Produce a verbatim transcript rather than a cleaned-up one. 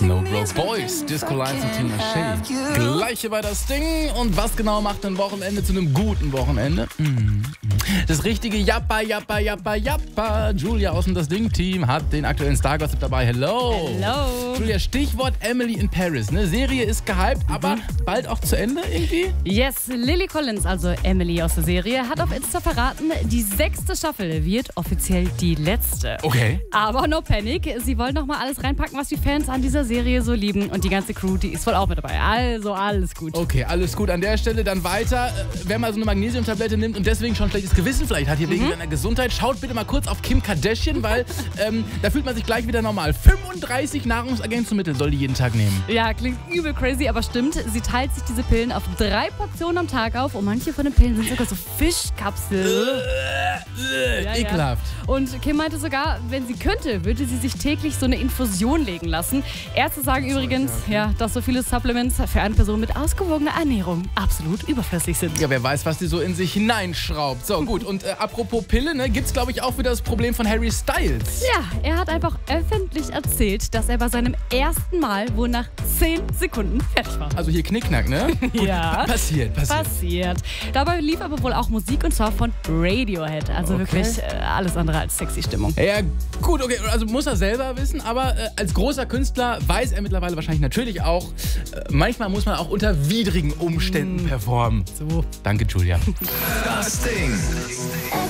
No Broke Boys, Disco Lines und Tina Shea. Gleiche bei das Ding. Und was genau macht ein Wochenende zu einem guten Wochenende? Mm. Das richtige Jappa, Jappa, Jappa, Jappa. Julia aus dem Das Ding-Team hat den aktuellen Stargossip dabei. Hello. Hello. Julia, Stichwort Emily in Paris. Ne? Serie ist gehypt, aber bald auch zu Ende irgendwie? Yes, Lily Collins, also Emily aus der Serie, hat auf Insta verraten, die sechste Staffel wird offiziell die letzte. Okay. Aber no panic, sie wollen noch mal alles reinpacken, was die Fans an dieser Serie so lieben. Und die ganze Crew, die ist wohl auch mit dabei. Also alles gut. Okay, alles gut. An der Stelle dann weiter. Äh, Wer mal so eine Magnesiumtablette nimmt und deswegen schon schlechtes Gewissen vielleicht hat hier wegen seiner Gesundheit, schaut bitte mal kurz auf Kim Kardashian, weil ähm, da fühlt man sich gleich wieder normal. fünfunddreißig Nahrungsergänzungsmittel soll die jeden Tag nehmen. Ja, klingt übel crazy, aber stimmt. Sie teilt sich diese Pillen auf drei Portionen am Tag auf und manche von den Pillen sind sogar so Fischkapseln. Äh, Ja, Ekelhaft. Ja. Und Kim meinte sogar, wenn sie könnte, würde sie sich täglich so eine Infusion legen lassen. Ärzte sagen übrigens, ja, dass so viele Supplements für eine Person mit ausgewogener Ernährung absolut überflüssig sind. Ja, wer weiß, was die so in sich hineinschraubt. So, gut. Und äh, apropos Pille, ne, gibt's, glaube ich, auch wieder das Problem von Harry Styles. Ja, er hat einfach öffentlich erzählt, dass er bei seinem ersten Mal wohl nach zehn Sekunden fertig war. Also hier Knickknack, ne? Ja. Passiert, passiert. Passiert. Dabei lief aber wohl auch Musik und zwar von Radiohead. Also Okay. wirklich äh, alles andere als sexy Stimmung. Ja, gut, okay, also muss er selber wissen, aber äh, als großer Künstler weiß er mittlerweile wahrscheinlich natürlich auch, äh, manchmal muss man auch unter widrigen Umständen performen. So. Danke, Julia. Das Ding.